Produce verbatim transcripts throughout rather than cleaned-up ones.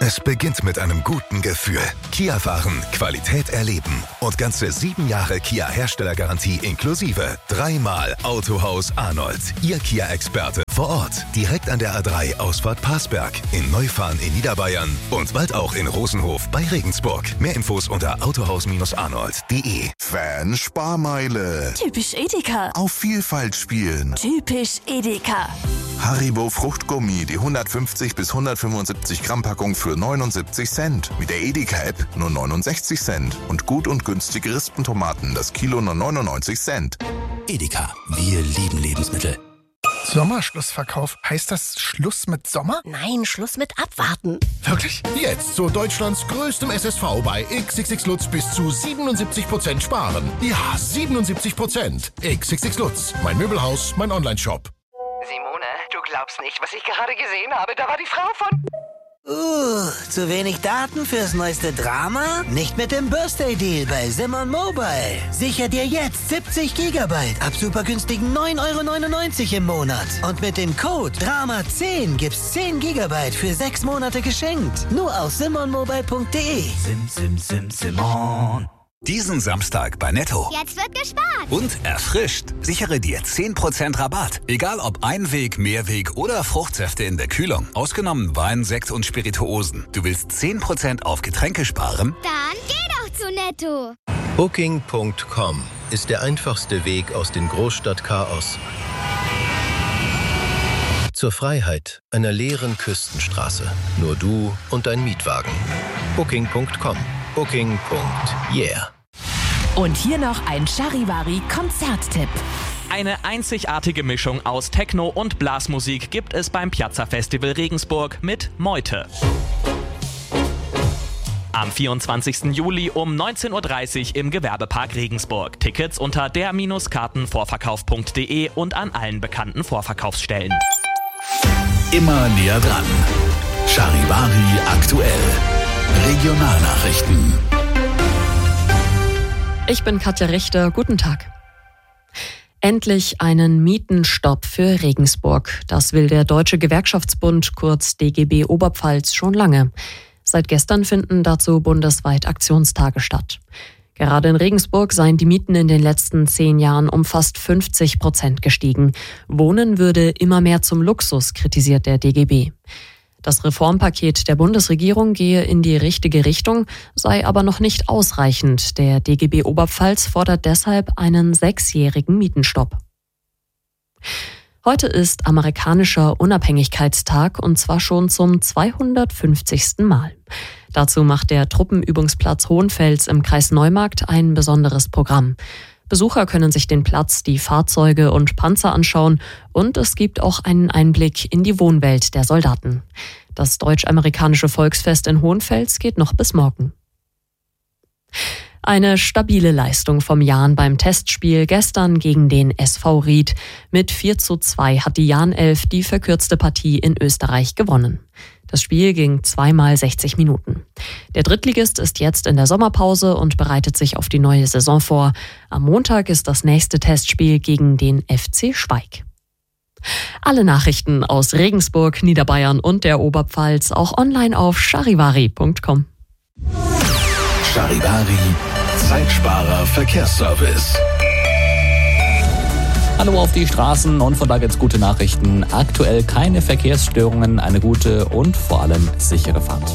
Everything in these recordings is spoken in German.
Es beginnt mit einem guten Gefühl. Kia fahren, Qualität erleben und ganze sieben Jahre Kia-Herstellergarantie inklusive. Dreimal Autohaus Arnold. Ihr Kia-Experte vor Ort. Direkt an der A drei Ausfahrt Parsberg. In Neufahren in Niederbayern und bald auch in Rosenhof bei Regensburg. Mehr Infos unter autohaus arnold punkt de. Fan-Sparmeile. Typisch Edeka. Auf Vielfalt spielen. Typisch Edeka. Haribo Fruchtgummi, die hundertfünfzig bis hundertfünfundsiebzig Gramm Packung für neunundsiebzig Cent. Mit der Edeka-App nur neunundsechzig Cent. Und gut und günstige Rispentomaten, das Kilo nur neunundneunzig Cent. Edeka, wir lieben Lebensmittel. Sommerschlussverkauf. Heißt das Schluss mit Sommer? Nein, Schluss mit Abwarten. Wirklich? Jetzt zu Deutschlands größtem S S V bei X X X Lutz bis zu siebenundsiebzig Prozent sparen. Ja, siebenundsiebzig Prozent. X X X Lutz, mein Möbelhaus, mein Onlineshop. Simone, du glaubst nicht, was ich gerade gesehen habe. Da war die Frau von... Uh, zu wenig Daten fürs neueste Drama? Nicht mit dem Birthday-Deal bei Simon Mobile. Sicher dir jetzt siebzig Gigabyte ab super günstigen neun Euro neunundneunzig im Monat. Und mit dem Code Drama zehn gibt's zehn Gigabyte für sechs Monate geschenkt. Nur auf simon mobile punkt de. Sim, sim, sim, Simon. Diesen Samstag bei Netto. Jetzt wird gespart. Und erfrischt. Sichere dir zehn Prozent Rabatt. Egal ob Einweg, Mehrweg oder Fruchtsäfte in der Kühlung. Ausgenommen Wein, Sekt und Spirituosen. Du willst zehn Prozent auf Getränke sparen? Dann geh doch zu Netto. Booking Punkt com ist der einfachste Weg aus dem Großstadtchaos zur Freiheit einer leeren Küstenstraße. Nur du und dein Mietwagen. Booking Punkt com. Booking. Yeah. Und hier noch ein Charivari-Konzerttipp. Eine einzigartige Mischung aus Techno und Blasmusik gibt es beim Piazza Festival Regensburg mit Meute. Am vierundzwanzigsten Juli um neunzehn Uhr dreißig im Gewerbepark Regensburg. Tickets unter der Kartenvorverkauf punkt de und an allen bekannten Vorverkaufsstellen. Immer näher dran. Charivari aktuell. Regionalnachrichten. Ich bin Katja Richter. Guten Tag. Endlich einen Mietenstopp für Regensburg. Das will der Deutsche Gewerkschaftsbund, kurz D G B Oberpfalz, schon lange. Seit gestern finden dazu bundesweit Aktionstage statt. Gerade in Regensburg seien die Mieten in den letzten zehn Jahren um fast fünfzig Prozent gestiegen. Wohnen würde immer mehr zum Luxus, kritisiert der D G B. Das Reformpaket der Bundesregierung gehe in die richtige Richtung, sei aber noch nicht ausreichend. Der D G B Oberpfalz fordert deshalb einen sechsjährigen Mietenstopp. Heute ist amerikanischer Unabhängigkeitstag und zwar schon zum zweihundertfünfzigsten Mal. Dazu macht der Truppenübungsplatz Hohenfels im Kreis Neumarkt ein besonderes Programm. Besucher können sich den Platz, die Fahrzeuge und Panzer anschauen und es gibt auch einen Einblick in die Wohnwelt der Soldaten. Das deutsch-amerikanische Volksfest in Hohenfels geht noch bis morgen. Eine stabile Leistung vom Jahn beim Testspiel gestern gegen den S V Ried. Mit vier zu zwei hat die Jahn-Elf die verkürzte Partie in Österreich gewonnen. Das Spiel ging zweimal sechzig Minuten. Der Drittligist ist jetzt in der Sommerpause und bereitet sich auf die neue Saison vor. Am Montag ist das nächste Testspiel gegen den F C Schweig. Alle Nachrichten aus Regensburg, Niederbayern und der Oberpfalz auch online auf charivari punkt com. Charivari, Zeitsparer Verkehrsservice. Hallo auf die Straßen und von da gibt's gute Nachrichten. Aktuell keine Verkehrsstörungen, eine gute und vor allem sichere Fahrt.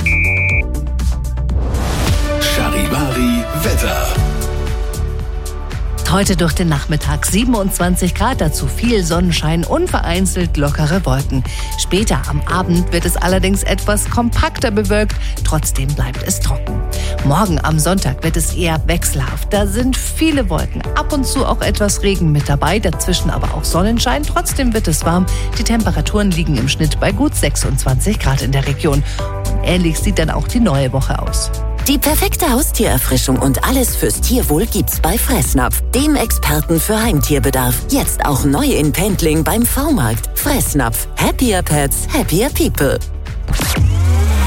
Charivari Wetter. Heute durch den Nachmittag siebenundzwanzig Grad, dazu viel Sonnenschein und vereinzelt lockere Wolken. Später am Abend wird es allerdings etwas kompakter bewölkt, trotzdem bleibt es trocken. Morgen am Sonntag wird es eher wechselhaft, da sind viele Wolken, ab und zu auch etwas Regen mit dabei, dazwischen aber auch Sonnenschein, trotzdem wird es warm. Die Temperaturen liegen im Schnitt bei gut sechsundzwanzig Grad in der Region. Und ähnlich sieht dann auch die neue Woche aus. Die perfekte Haustiererfrischung und alles fürs Tierwohl gibt's bei Fressnapf, dem Experten für Heimtierbedarf. Jetzt auch neu in Pendling beim V-Markt. Fressnapf. Happier Pets, happier People.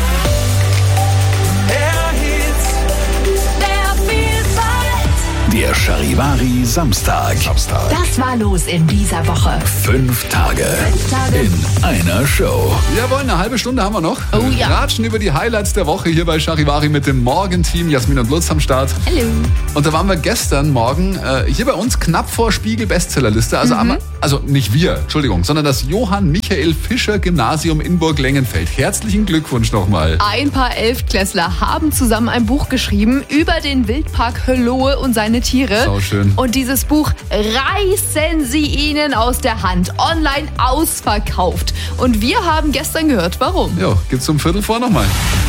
Der Der Charivari Samstag. Samstag. Das war los in dieser Woche. Fünf Tage, Fünf Tage in einer Show. Jawohl, eine halbe Stunde haben wir noch. Oh ja. Ratschen über die Highlights der Woche hier bei Charivari mit dem Morgenteam. Jasmin und Lutz am Start. Hallo. Und da waren wir gestern Morgen äh, hier bei uns knapp vor Spiegel-Bestsellerliste. Also, Mhm. am, also nicht wir, Entschuldigung, sondern das Johann Michael Fischer Gymnasium in Burglengenfeld. Herzlichen Glückwunsch nochmal. Ein paar Elftklässler haben zusammen ein Buch geschrieben über den Wildpark Höllohe und seine Tiere. Sau schön. Und dieses Buch reißen sie ihnen aus der Hand. Online ausverkauft. Und wir haben gestern gehört, warum. Ja, gibt's um Viertel vor nochmal.